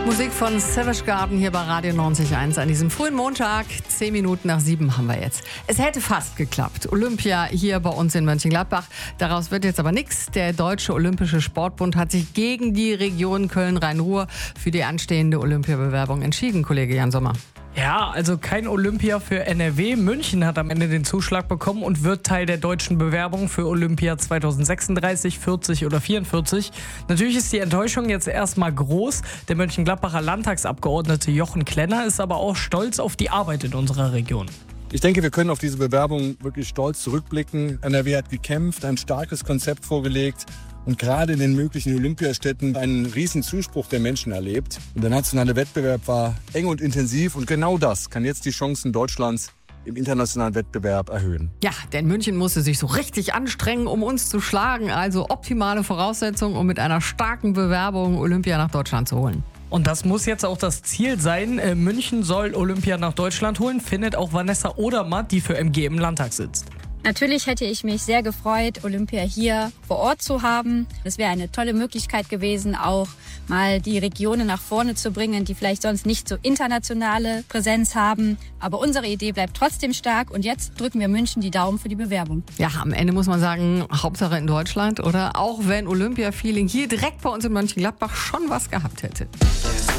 Musik von Savage Garden hier bei Radio 90.1 an diesem frühen Montag. 10 Minuten nach 7 haben wir jetzt. Es hätte fast geklappt. Olympia hier bei uns in Mönchengladbach. Daraus wird jetzt aber nichts. Der Deutsche Olympische Sportbund hat sich gegen die Region Köln-Rhein-Ruhr für die anstehende Olympiabewerbung entschieden, Kollege Jan Sommer. Ja, also kein Olympia für NRW. München hat am Ende den Zuschlag bekommen und wird Teil der deutschen Bewerbung für Olympia 2036, 40 oder 44. Natürlich ist die Enttäuschung jetzt erstmal groß. Der Mönchengladbacher Landtagsabgeordnete Jochen Klenner ist aber auch stolz auf die Arbeit in unserer Region. Ich denke, wir können auf diese Bewerbung wirklich stolz zurückblicken. NRW hat gekämpft, ein starkes Konzept vorgelegt und gerade in den möglichen Olympiastädten einen riesen Zuspruch der Menschen erlebt. Und der nationale Wettbewerb war eng und intensiv und genau das kann jetzt die Chancen Deutschlands im internationalen Wettbewerb erhöhen. Ja, denn München musste sich so richtig anstrengen, um uns zu schlagen. Also optimale Voraussetzungen, um mit einer starken Bewerbung Olympia nach Deutschland zu holen. Und das muss jetzt auch das Ziel sein. München soll Olympia nach Deutschland holen, findet auch Vanessa Odermatt, die für MG im Landtag sitzt. Natürlich hätte ich mich sehr gefreut, Olympia hier vor Ort zu haben. Das wäre eine tolle Möglichkeit gewesen, auch mal die Regionen nach vorne zu bringen, die vielleicht sonst nicht so internationale Präsenz haben. Aber unsere Idee bleibt trotzdem stark und jetzt drücken wir München die Daumen für die Bewerbung. Ja, am Ende muss man sagen, Hauptsache in Deutschland, oder? Auch wenn Olympia-Feeling hier direkt bei uns in Mönchengladbach schon was gehabt hätte.